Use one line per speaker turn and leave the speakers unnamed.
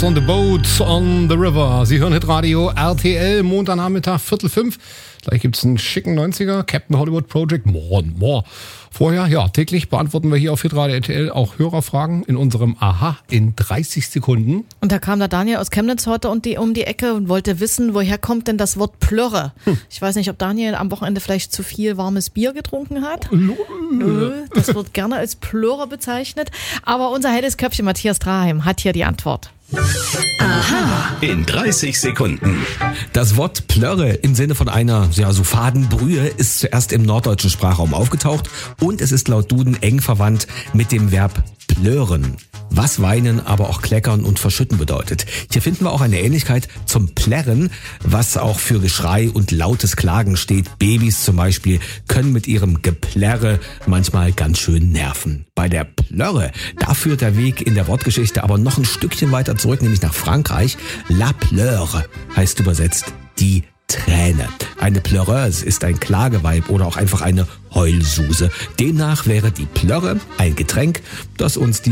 on the boat on the river. Sie hören Hitradio RTL, Montagnachmittag, 4:45. Gleich gibt's einen schicken 90er, Captain Hollywood Project, more. Vorher, ja, täglich beantworten wir hier auf Hitradio RTL auch Hörerfragen in unserem Aha in 30 Sekunden.
Und da kam der Daniel aus Chemnitz heute um die Ecke und wollte wissen, woher kommt denn das Wort Plörre? Ich weiß nicht, ob Daniel am Wochenende vielleicht zu viel warmes Bier getrunken hat. Das wird gerne als Plörre bezeichnet. Aber unser helles Köpfchen Matthias Draheim hat hier die Antwort.
Aha. In 30 Sekunden.
Das Wort Plörre im Sinne von einer so Fadenbrühe ist zuerst im norddeutschen Sprachraum aufgetaucht und es ist laut Duden eng verwandt mit dem Verb plören, was weinen, aber auch kleckern und verschütten bedeutet. Hier finden wir auch eine Ähnlichkeit zum Plärren, was auch für Geschrei und lautes Klagen steht. Babys zum Beispiel können mit ihrem Geplärre manchmal ganz schön nerven. Bei der Plörre, da führt der Weg in der Wortgeschichte aber noch ein Stückchen weiter zurück, nämlich nach Frankreich. La pleure heißt übersetzt die Träne. Eine Pleureuse ist ein Klageweib oder auch einfach eine Heulsuse. Demnach wäre die Plörre ein Getränk, das uns die